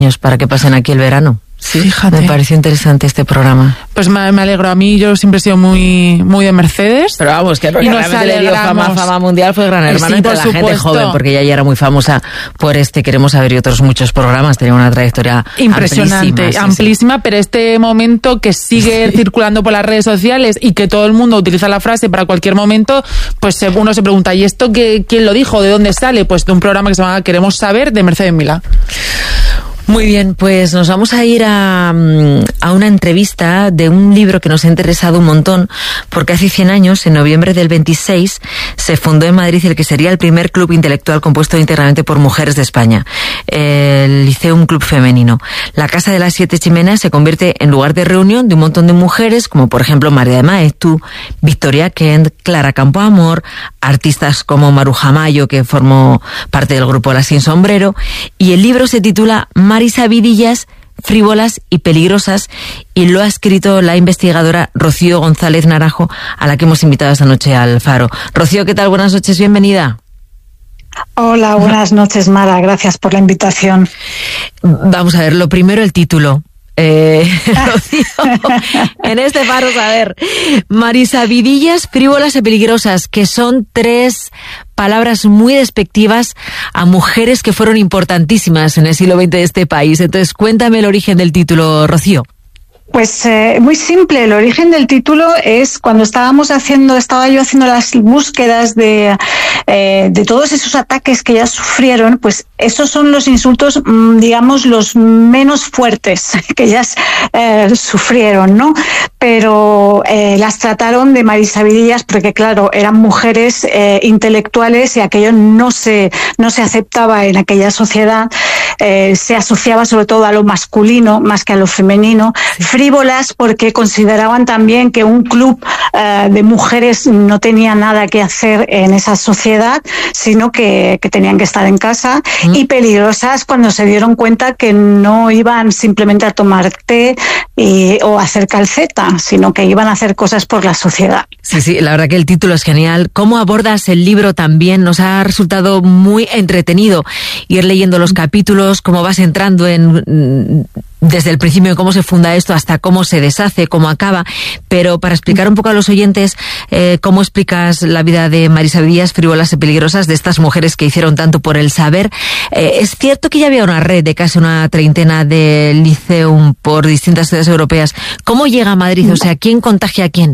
para que pasen aquí el verano. Sí, fíjate. Me pareció interesante este programa. Pues me alegro. A mí yo siempre he sido muy de Mercedes. Pero vamos, que porque realmente le dio fama mundial fue Gran Hermano entre la gente joven, porque ella ya era muy famosa por Queremos Saber y otros muchos programas. Tenía una trayectoria impresionante, amplísima, pero este momento que sigue circulando por las redes sociales y que todo el mundo utiliza la frase para cualquier momento, pues uno se pregunta, ¿y esto quién lo dijo? ¿De dónde sale? Pues de un programa que se llama Queremos Saber, de Mercedes Milá. Muy bien, pues nos vamos a ir a una entrevista de un libro que nos ha interesado un montón, porque hace 100 años, en noviembre del 26, se fundó en Madrid el que sería el primer club intelectual compuesto íntegramente por mujeres de España, el Liceum Club Femenino. La Casa de las Siete Chimeneas se convierte en lugar de reunión de un montón de mujeres, como por ejemplo María de Maeztu, Victoria Kent, Clara Campoamor, artistas como Maruja Mayo, que formó parte del grupo Las Sin Sombrero, y el libro se titula Marisavidillas, frívolas y peligrosas, y lo ha escrito la investigadora Rocío González Naranjo, a la que hemos invitado esta noche al Faro. Rocío, ¿qué tal? Buenas noches, bienvenida. Hola, buenas noches, Mara, gracias por la invitación. Vamos a ver, lo primero, el título. Rocío, en este Faro, a ver, Marisavidillas, frívolas y peligrosas, que son 3 palabras muy despectivas a mujeres que fueron importantísimas en el siglo XX de este país. Entonces, cuéntame el origen del título, Rocío. Pues muy simple, el origen del título es cuando estaba yo haciendo las búsquedas de todos esos ataques que ellas sufrieron, pues esos son los insultos, digamos, los menos fuertes que ellas sufrieron, ¿no? Pero las trataron de marisavidillas porque, claro, eran mujeres intelectuales y aquello no se aceptaba en aquella sociedad, se asociaba sobre todo a lo masculino más que a lo femenino. Sí. Frívolas porque consideraban también que un club de mujeres no tenía nada que hacer en esa sociedad, sino que tenían que estar en casa. Y peligrosas cuando se dieron cuenta que no iban simplemente a tomar té o a hacer calceta, sino que iban a hacer cosas por la sociedad. Sí, la verdad que el título es genial. ¿Cómo abordas el libro también? Nos ha resultado muy entretenido ir leyendo los capítulos, cómo vas entrando desde el principio de cómo se funda esto hasta cómo se deshace, cómo acaba. Pero para explicar un poco a los oyentes cómo explicas la vida de Marisavidillas, frívolas y peligrosas, de estas mujeres que hicieron tanto por el saber. Es cierto que ya había una red de casi una treintena de Liceum por distintas ciudades europeas. ¿Cómo llega a Madrid? O sea, ¿quién contagia a quién?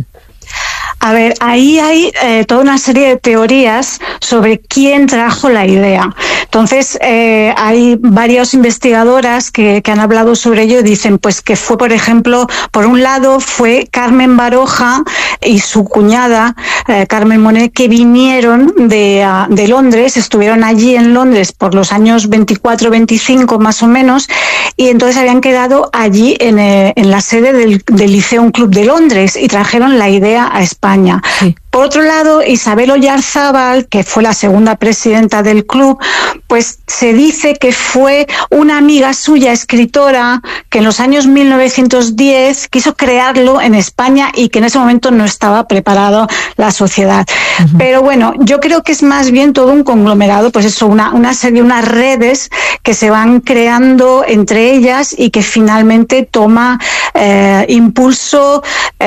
A ver, ahí hay toda una serie de teorías sobre quién trajo la idea. Entonces, hay varias investigadoras que han hablado sobre ello y dicen pues que fue, por ejemplo, por un lado fue Carmen Baroja y su cuñada, Carmen Monet, que vinieron de Londres, estuvieron allí en Londres por los años 24-25 más o menos, y entonces habían quedado allí en la sede del Liceum Club de Londres y trajeron la idea a España. Sí. Por otro lado, Isabel Oyarzábal, que fue la segunda presidenta del club, pues se dice que fue una amiga suya, escritora, que en los años 1910 quiso crearlo en España y que en ese momento no estaba preparado la sociedad. Uh-huh. Pero bueno, yo creo que es más bien todo un conglomerado, pues eso, una serie, unas redes que se van creando entre ellas y que finalmente toma impulso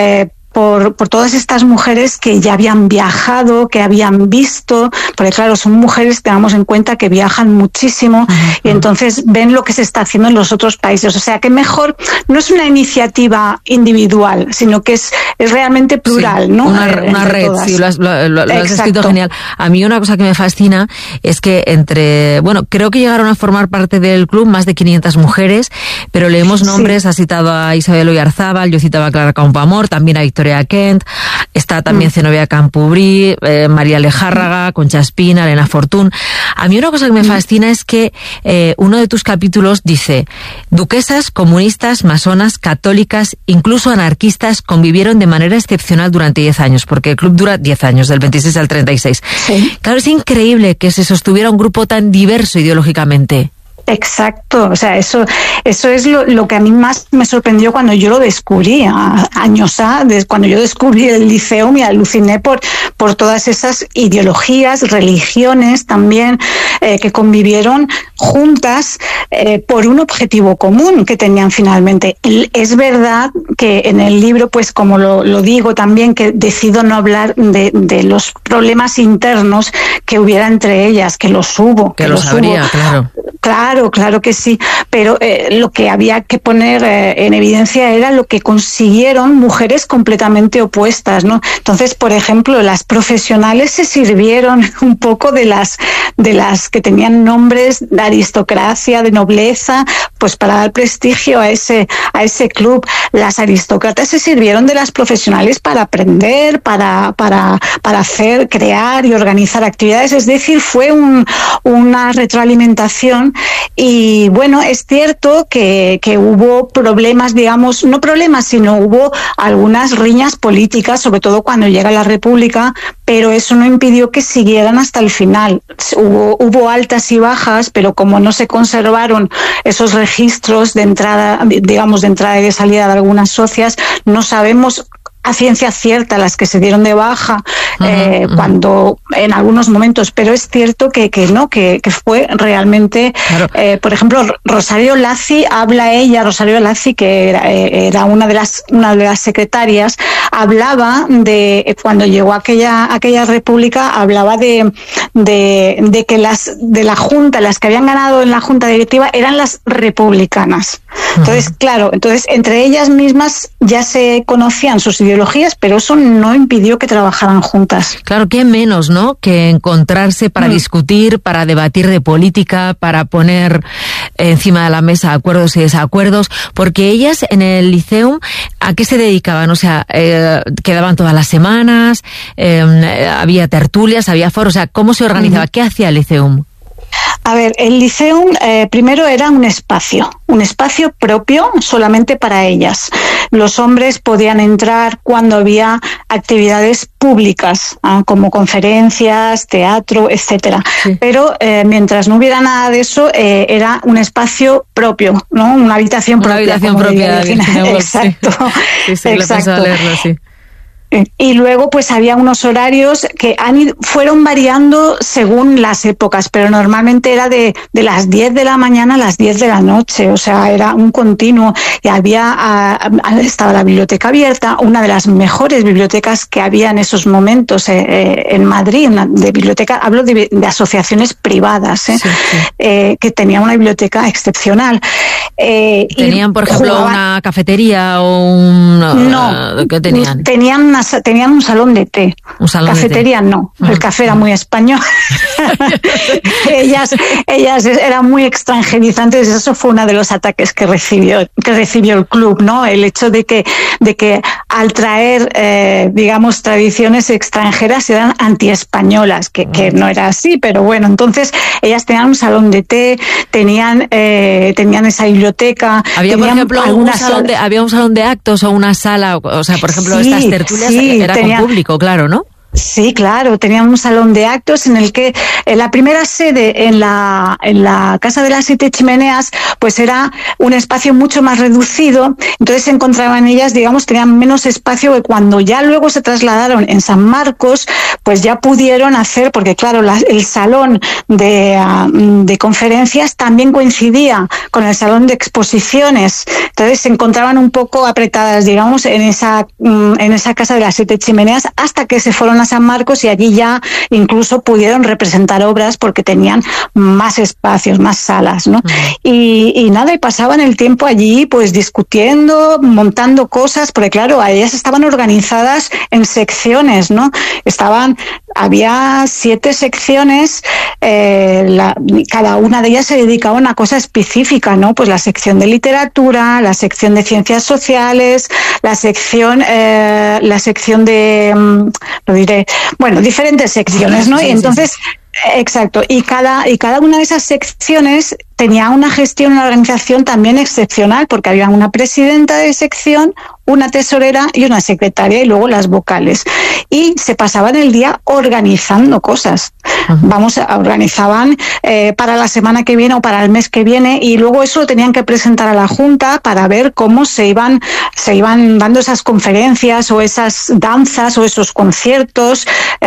por todas estas mujeres que ya habían viajado, que habían visto, porque claro, son mujeres, tengamos en cuenta que viajan muchísimo y entonces ven lo que se está haciendo en los otros países. O sea que mejor, no es una iniciativa individual, sino que es realmente plural, sí, ¿no? Una red, todas. Sí, lo has escrito genial. A mí una cosa que me fascina es que creo que llegaron a formar parte del club más de 500 mujeres, pero leemos nombres, sí. Has citado a Isabel Oyarzábal, yo citaba a Clara Campoamor, también a Victoria Kent, está también Zenobia Campubrí, María Lejárraga, Concha Espina, Elena Fortún. A mí una cosa que me fascina es que uno de tus capítulos dice: duquesas, comunistas, masonas, católicas, incluso anarquistas convivieron de manera excepcional durante 10 años, porque el club dura 10 años, del 26 al 36. Sí. Claro, es increíble que se sostuviera un grupo tan diverso ideológicamente. Exacto, o sea, eso es lo que a mí más me sorprendió cuando yo lo descubrí, años cuando yo descubrí el Liceum y aluciné por por todas esas ideologías, religiones también, que convivieron juntas por un objetivo común que tenían finalmente. Es verdad que en el libro, pues como lo digo también, que decido no hablar de los problemas internos que hubiera entre ellas, que los hubo. Que los habría, claro. Claro que sí, pero lo que había que poner en evidencia era lo que consiguieron mujeres completamente opuestas, ¿no? Entonces, por ejemplo, las profesionales se sirvieron un poco de las que tenían nombres de aristocracia, de nobleza, pues para dar prestigio a ese club. Las aristócratas se sirvieron de las profesionales para aprender, para hacer, crear y organizar actividades. Es decir, fue una retroalimentación. Y bueno, es cierto que hubo problemas, digamos, no problemas, sino hubo algunas riñas políticas, sobre todo cuando llega la República, pero eso no impidió que siguieran hasta el final. Hubo altas y bajas, pero como no se conservaron esos registros de entrada, digamos, de entrada y de salida de algunas socias, no sabemos a ciencia cierta las que se dieron de baja cuando en algunos momentos, pero es cierto que fue realmente, claro. Por ejemplo, Rosario Lacy, que era una de las secretarias, hablaba de cuando llegó aquella república, hablaba de que de la junta, las que habían ganado en la junta directiva eran las republicanas. Entonces, claro, entre ellas mismas ya se conocían sus ideologías, pero eso no impidió que trabajaran juntas. Claro, qué menos, ¿no?, que encontrarse para discutir, para debatir de política, para poner encima de la mesa acuerdos y desacuerdos, porque ellas en el Liceum, ¿a qué se dedicaban? O sea, quedaban todas las semanas, había tertulias, había foros, o sea, ¿cómo se organizaba? ¿Qué hacía el Liceum? A ver, el Liceum primero era un espacio propio solamente para ellas. Los hombres podían entrar cuando había actividades públicas, como conferencias, teatro, etcétera. Sí. Pero mientras no hubiera nada de eso, era un espacio propio, ¿no? Una habitación propia. Una habitación propia. Exacto. Sí, exacto. Le leerlo, sí. Y luego pues había unos horarios que fueron variando según las épocas, pero normalmente era de las 10 de la mañana a las 10 de la noche, o sea, era un continuo. Y estaba la biblioteca abierta, una de las mejores bibliotecas que había en esos momentos en Madrid, de biblioteca, hablo de asociaciones privadas, sí. Que tenían una biblioteca excepcional. ¿Tenían, por ejemplo, una cafetería o no, ¿qué tenían? Tenían un salón de té. Cafetería no, el café era muy español. ellas eran muy extranjerizantes, eso fue uno de los ataques que recibió el club, ¿no? El hecho de que al traer, digamos, tradiciones extranjeras eran antiespañolas, que no era así, pero bueno, entonces ellas tenían un salón de té, tenían esa biblioteca. Había, por ejemplo, había un salón de actos o una sala, o sea, por ejemplo, estas tertulias era con público, claro, ¿no? Sí, claro, teníamos un salón de actos en el que la primera sede en la Casa de las Siete Chimeneas pues era un espacio mucho más reducido, entonces se encontraban ellas, digamos, tenían menos espacio, que cuando ya luego se trasladaron en San Marcos, pues ya pudieron hacer, porque claro, el salón de conferencias también coincidía con el salón de exposiciones, entonces se encontraban un poco apretadas, digamos, en esa Casa de las Siete Chimeneas, hasta que se fueron a San Marcos y allí ya incluso pudieron representar obras porque tenían más espacios, más salas, ¿no? Y nada, y pasaban el tiempo allí pues discutiendo, montando cosas, porque claro, ellas estaban organizadas en secciones, ¿no? Había 7 secciones, cada una de ellas se dedicaba a una cosa específica, ¿no? Pues la sección de literatura, la sección de ciencias sociales, la sección de, lo diré, bueno, diferentes secciones, ¿no? Y entonces, exacto, y cada una de esas secciones tenía una gestión, una organización también excepcional, porque había una presidenta de sección, una tesorera y una secretaria, y luego las vocales. Y se pasaban el día organizando cosas. Organizaban para la semana que viene o para el mes que viene, y luego eso lo tenían que presentar a la Junta para ver cómo se iban dando esas conferencias o esas danzas o esos conciertos,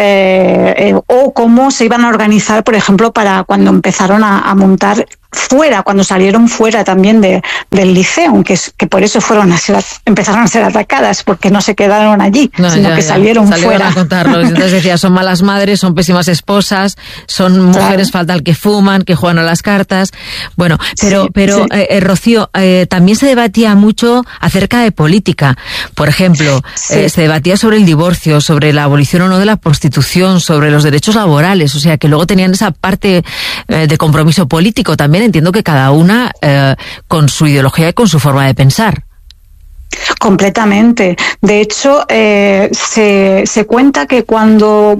o cómo se iban a organizar, por ejemplo, para cuando empezaron a montar cuando salieron fuera también del liceo, que por eso empezaron a ser atacadas, porque no se quedaron allí, sino que salieron fuera a contarlo. Entonces decía, son malas madres, son pésimas esposas, son mujeres fatal que fuman, que juegan a las cartas. Bueno, pero Rocío, también se debatía mucho acerca de política. Por ejemplo, se debatía sobre el divorcio, sobre la abolición o no de la prostitución, sobre los derechos laborales, o sea que luego tenían esa parte de compromiso político también. Entiendo que cada una con su ideología y con su forma de pensar. Completamente. De hecho, se cuenta que cuando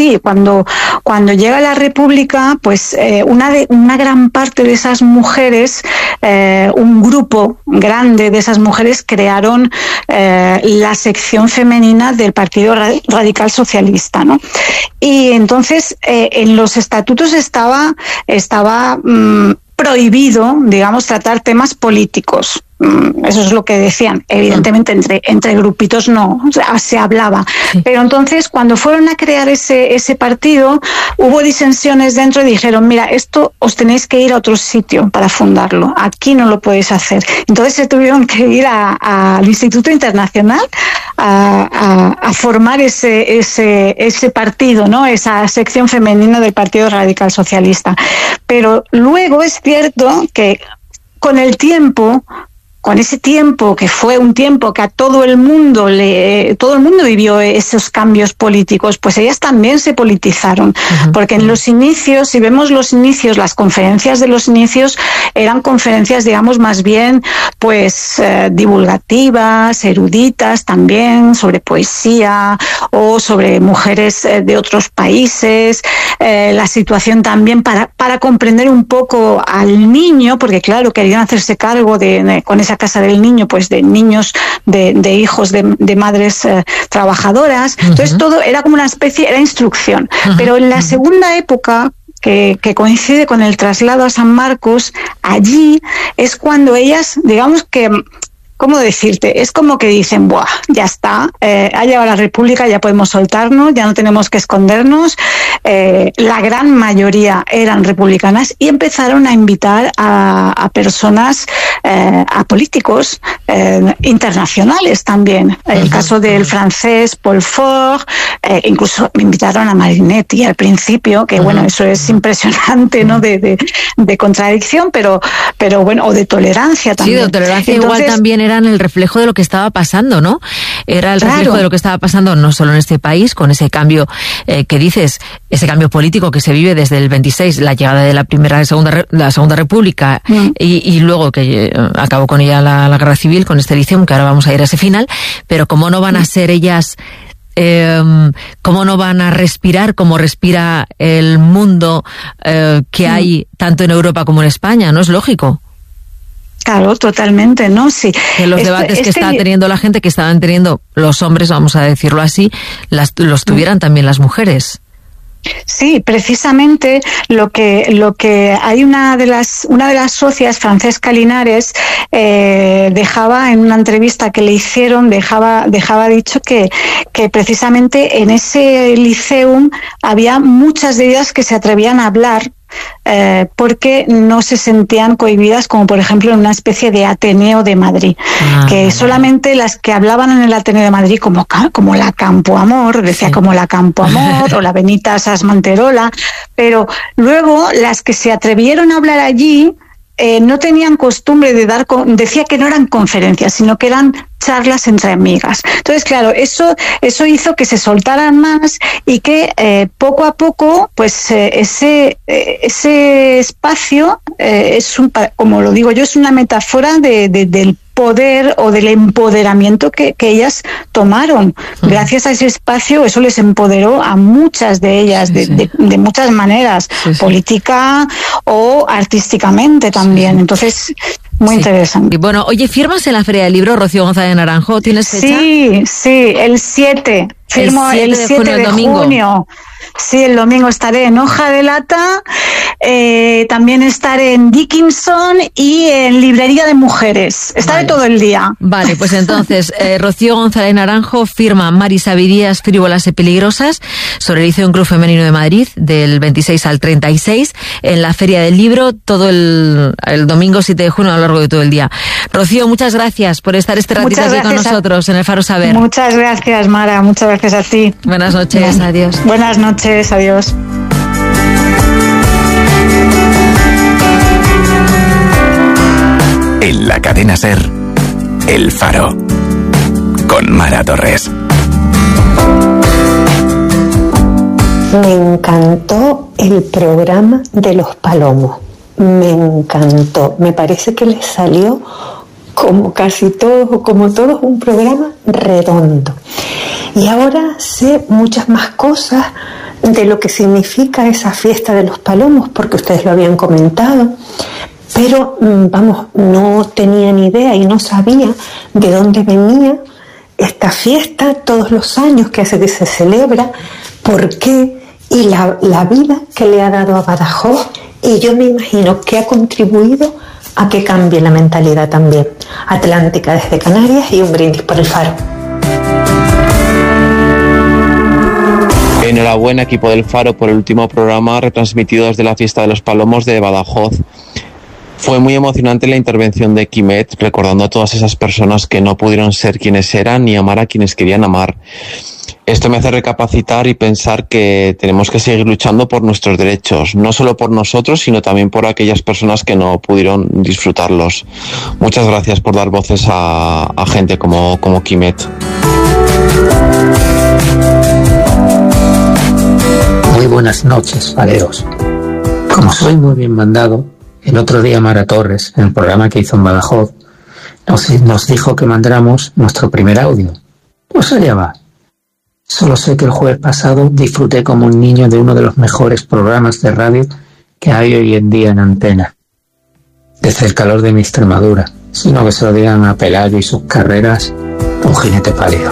llega la República, pues una gran parte de esas mujeres, un grupo grande de esas mujeres crearon la sección femenina del Partido Radical Socialista, ¿no? Y entonces en los estatutos estaba prohibido, digamos, tratar temas políticos. Eso es lo que decían. Evidentemente entre grupitos no se hablaba. Sí. Pero entonces cuando fueron a crear ese partido, hubo disensiones dentro y dijeron, mira, esto os tenéis que ir a otro sitio para fundarlo. Aquí no lo podéis hacer. Entonces se tuvieron que ir al Instituto Internacional a formar ese partido, ¿no? Esa sección femenina del Partido Radical Socialista. Pero luego es cierto que con el tiempo, con ese tiempo que fue un tiempo que a todo el mundo vivió esos cambios políticos, pues ellas también se politizaron, porque en los inicios, si vemos los inicios, las conferencias de los inicios eran conferencias, digamos, más bien pues divulgativas, eruditas también, sobre poesía o sobre mujeres de otros países, la situación también para comprender un poco al niño, porque claro, querían hacerse cargo con esa casa del niño, pues de niños, de hijos de madres trabajadoras. Entonces todo era como una especie, era instrucción. Pero en la segunda época, que coincide con el traslado a San Marcos, allí es cuando ellas, digamos que, ¿cómo decirte? Es como que dicen, ¡buah! Ya está, ha llegado la República, ya podemos soltarnos, ya no tenemos que escondernos. La gran mayoría eran republicanas y empezaron a invitar a personas, a políticos internacionales también. El caso del francés Paul Faure, incluso me invitaron a Marinetti al principio, que bueno, eso es impresionante, ¿no? De contradicción, pero bueno, o de tolerancia también. Sí, de tolerancia. Entonces, igual también eran el reflejo de lo que estaba pasando, ¿no? Era el reflejo de lo que estaba pasando no solo en este país, con ese cambio que dices, ese cambio político que se vive desde el 26, la llegada de la Segunda República, y luego que acabó con ella la Guerra Civil, con este liceum, que ahora vamos a ir a ese final, pero cómo no van a ser ellas, cómo no van a respirar como respira el mundo que hay tanto en Europa como en España, ¿no? Es lógico. Claro, totalmente, ¿no? Sí. Que los debates que está teniendo la gente, que estaban teniendo los hombres, vamos a decirlo así, los tuvieran también las mujeres. Sí, precisamente lo que hay una de las socias, Francesca Linares, dejaba en una entrevista que le hicieron, dejaba dicho que precisamente en ese liceum había muchas de ellas que se atrevían a hablar, porque no se sentían cohibidas, como por ejemplo en una especie de Ateneo de Madrid, que solamente las que hablaban en el Ateneo de Madrid, como la Campoamor, decía, sí, como la Campoamor o la Benita Sas Manterola, pero luego las que se atrevieron a hablar allí no tenían costumbre decía que no eran conferencias, sino que eran charlas entre amigas. Entonces, claro, eso hizo que se soltaran más y que poco a poco, pues ese espacio como lo digo yo, es una metáfora del poder o del empoderamiento que ellas tomaron. Gracias a ese espacio, eso les empoderó a muchas de ellas, de muchas maneras, política o artísticamente también. Entonces, muy interesante. Y bueno, oye, ¿firmas en la Feria del Libro, Rocío González Naranjo? ¿Tienes fecha? Sí, el 7. Firmo el 7 de junio. Sí, el domingo estaré en Hoja de Lata, también estaré en Dickinson y en Librería de Mujeres. Estaré todo el día. Vale, pues entonces, Rocío González Naranjo firma Maris Avidías, Frívolas y Peligrosas, sobre el Liceo Club Femenino de Madrid, del 26 al 36, en la Feria del Libro, todo el domingo 7 de junio a lo largo de todo el día. Rocío, muchas gracias por estar este ratito aquí con nosotros en el Faro Saber. Muchas gracias, Mara, muchas gracias a ti. Buenas noches, adiós. Buenas noches, adiós. En la cadena SER, El Faro, con Mara Torres. Me encantó el programa de los Palomos. Me encantó. Me parece que les salió como casi todos, o como todos, un programa redondo. Y ahora sé muchas más cosas de lo que significa esa fiesta de los Palomos, porque ustedes lo habían comentado, pero no tenía ni idea y no sabía de dónde venía esta fiesta todos los años que hace que se celebra, por qué y la vida que le ha dado a Badajoz, y yo me imagino que ha contribuido a que cambie la mentalidad también. Atlántica desde Canarias y un brindis por el Faro. Enhorabuena, equipo del Faro, por el último programa retransmitido desde la fiesta de los Palomos de Badajoz. Fue muy emocionante la intervención de Quimet, recordando a todas esas personas que no pudieron ser quienes eran ni amar a quienes querían amar. Esto me hace recapacitar y pensar que tenemos que seguir luchando por nuestros derechos, no solo por nosotros, sino también por aquellas personas que no pudieron disfrutarlos. Muchas gracias por dar voces a gente como Quimet. Muy buenas noches, fareros. Como soy muy bien mandado, el otro día Mara Torres, en el programa que hizo en Badajoz, nos dijo que mandáramos nuestro primer audio. Pues allá va. Solo sé que el jueves pasado disfruté como un niño de uno de los mejores programas de radio que hay hoy en día en antena. Desde el calor de mi Extremadura, sino que se lo digan a Pelayo y sus carreras, un jinete pálido.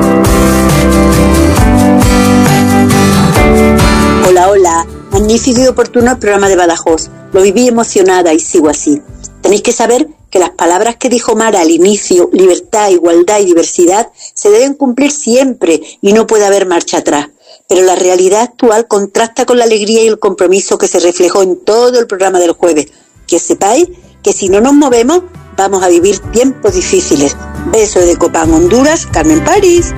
Hola, magnífico y oportuno el programa de Badajoz. Lo viví emocionada y sigo así. Tenéis que saber que las palabras que dijo Mara al inicio, libertad, igualdad y diversidad, se deben cumplir siempre y no puede haber marcha atrás. Pero la realidad actual contrasta con la alegría y el compromiso que se reflejó en todo el programa del jueves. Que sepáis que si no nos movemos, vamos a vivir tiempos difíciles. Beso de Copán, Honduras, Carmen París.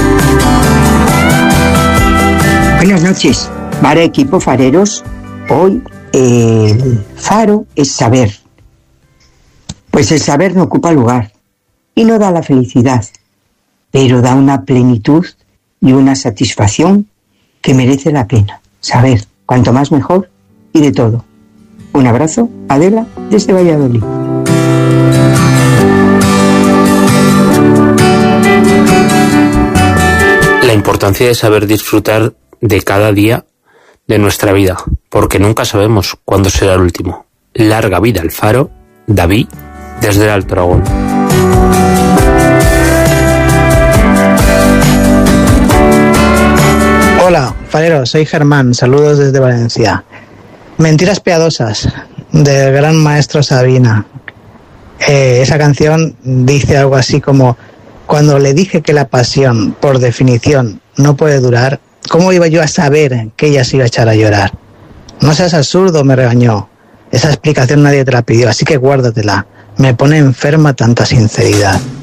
Buenas noches, Mara, equipo fareros. Hoy el faro es saber. Pues el saber no ocupa lugar y no da la felicidad, pero da una plenitud y una satisfacción que merece la pena. Saber, cuanto más mejor y de todo. Un abrazo, Adela, desde Valladolid. La importancia de saber disfrutar de cada día de nuestra vida, porque nunca sabemos cuándo será el último. Larga vida al Faro, David, desde el Alto Aragón. Hola, fareros, soy Germán, saludos desde Valencia. Mentiras piadosas, del gran maestro Sabina. Esa canción dice algo así como: cuando le dije que la pasión, por definición, no puede durar, ¿cómo iba yo a saber que ella se iba a echar a llorar? No seas absurdo, me regañó. Esa explicación nadie te la pidió, así que guárdatela. Me pone enferma tanta sinceridad.